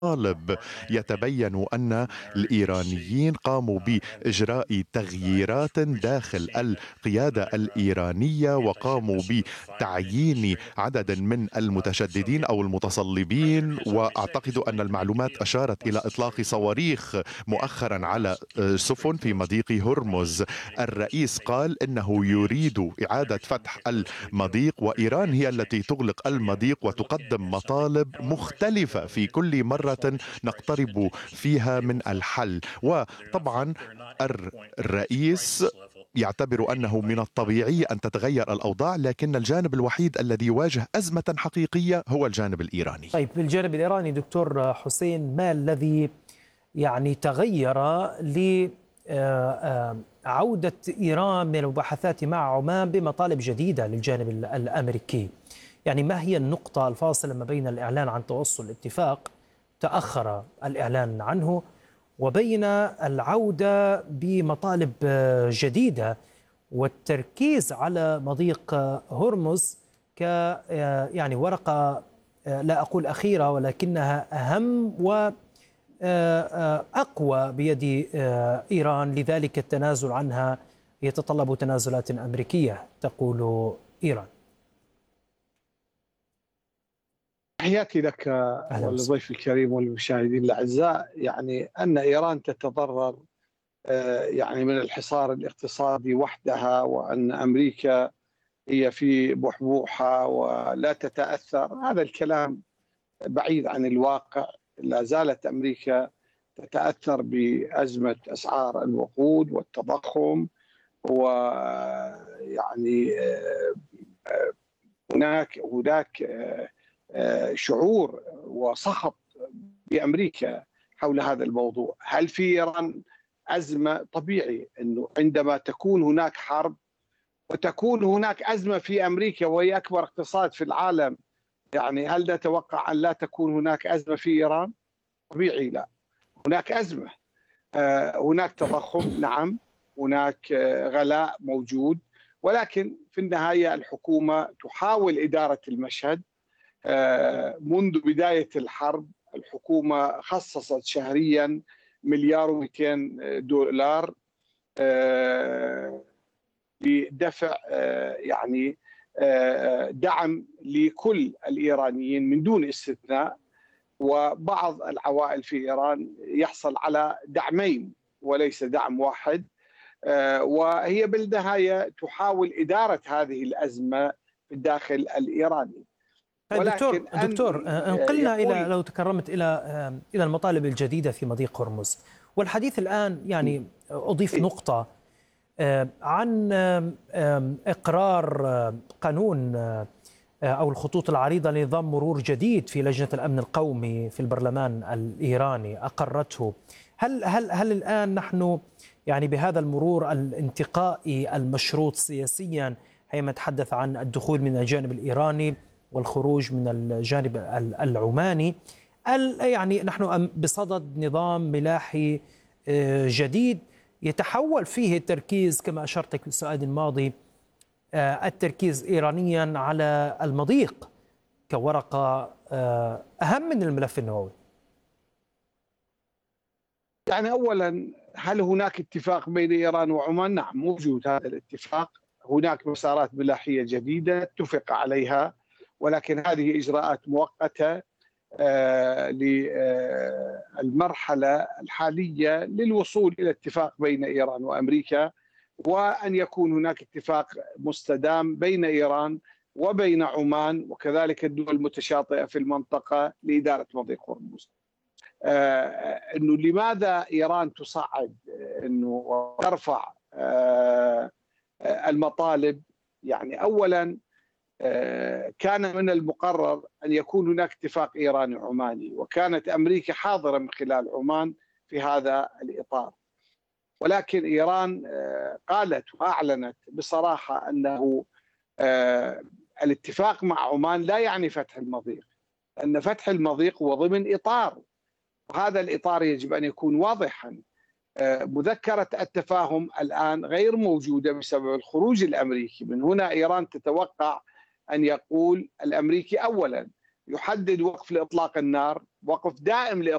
طالب. يتبين أن الإيرانيين قاموا بإجراء تغييرات داخل القيادة الإيرانية، وقاموا بتعيين عدد من المتشددين أو المتصلبين، وأعتقد أن المعلومات أشارت إلى إطلاق صواريخ مؤخرا على سفن في مضيق هرمز. الرئيس قال إنه يريد إعادة فتح المضيق، وإيران هي التي تغلق المضيق وتقدم مطالب مختلفة في كل مرة نقترب فيها من الحل. وطبعا الرئيس يعتبر أنه من الطبيعي أن تتغير الأوضاع، لكن الجانب الوحيد الذي يواجه أزمة حقيقية هو الجانب الإيراني. طيب، بالجانب الإيراني دكتور حسين، ما الذي تغير لعودة إيران من المباحثات مع عمان بمطالب جديدة للجانب الأمريكي؟ يعني ما هي النقطة الفاصلة ما بين الإعلان عن توصل اتفاق تأخر الإعلان عنه وبين العودة بمطالب جديدة والتركيز على مضيق هرمز ك ورقة لا أقول أخيرة ولكنها أهم وأقوى بيد إيران، لذلك التنازل عنها يتطلب تنازلات أمريكية تقول إيران؟ تحياتي لك ولضيف الكريم والمشاهدين الأعزاء. يعني أن إيران تتضرر من الحصار الاقتصادي وحدها، وأن أمريكا هي في بحبوحة ولا تتأثر، هذا الكلام بعيد عن الواقع. لا زالت أمريكا تتأثر بأزمة أسعار الوقود والتضخم، ويعني هناك شعور وسخط بأمريكا حول هذا الموضوع. هل في إيران أزمة؟ طبيعي أنه عندما تكون هناك حرب وتكون هناك أزمة في أمريكا وهي أكبر اقتصاد في العالم، يعني هل نتوقع أن لا تكون هناك أزمة في إيران؟ طبيعي لا، هناك أزمة. هناك تضخم، نعم، هناك غلاء موجود، ولكن في النهاية الحكومة تحاول إدارة المشهد. منذ بداية الحرب الحكومة خصصت شهريا $1,200,000 بدفع دعم لكل الإيرانيين من دون استثناء. وبعض العوائل في إيران يحصل على دعمين وليس دعم واحد، وهي بالنهاية تحاول إدارة هذه الأزمة في الداخل الإيراني. طيب دكتور انقلنا إلى، لو تكرمت، إلى المطالب الجديدة في مضيق هرمز. والحديث الآن أضيف نقطة عن إقرار قانون أو الخطوط العريضة لنظام مرور جديد في لجنة الأمن القومي في البرلمان الإيراني أقرته. هل الآن نحن بهذا المرور الانتقائي المشروط سياسيا حينما نتحدث عن الدخول من الجانب الإيراني والخروج من الجانب العماني، نحن بصدد نظام ملاحي جديد يتحول فيه التركيز كما أشرت في السؤال الماضي، التركيز إيرانيا على المضيق كورقة أهم من الملف النووي؟ أولا، هل هناك اتفاق بين إيران وعمان؟ نعم، موجود هذا الاتفاق. هناك مسارات ملاحية جديدة اتفق عليها، ولكن هذه إجراءات مؤقتة للمرحلة الحالية للوصول إلى اتفاق بين إيران وأمريكا، وأن يكون هناك اتفاق مستدام بين إيران وبين عمان وكذلك الدول المتشاطئة في المنطقة لإدارة مضيق هرمز. أنه لماذا إيران تصعد أنه ترفع المطالب؟ أولا كان من المقرر أن يكون هناك اتفاق إيراني عماني، وكانت أمريكا حاضرة من خلال عمان في هذا الإطار، ولكن إيران قالت وأعلنت بصراحة أنه الاتفاق مع عمان لا يعني فتح المضيق، أن فتح المضيق هو ضمن إطار، وهذا الإطار يجب أن يكون واضحا. مذكرة التفاهم الآن غير موجودة بسبب الخروج الأمريكي. من هنا إيران تتوقع أن يقول الأمريكي أولا يحدد وقف لإطلاق النار، وقف دائم